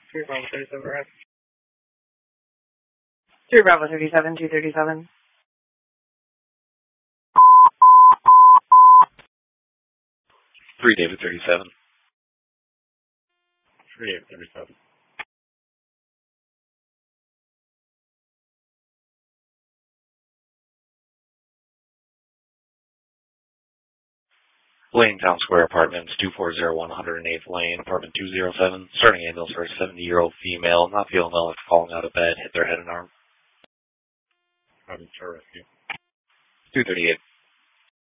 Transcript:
3 Bravo 37, right? 3 Bravo 37, 237. 3 David 37. 3 David 37. Lane Town Square Apartments, 2401 108th Lane, Apartment 207. Starting ambulance for a 70-year-old female, not feeling well after falling out of bed, hit their head and arm. Having rescue. 238.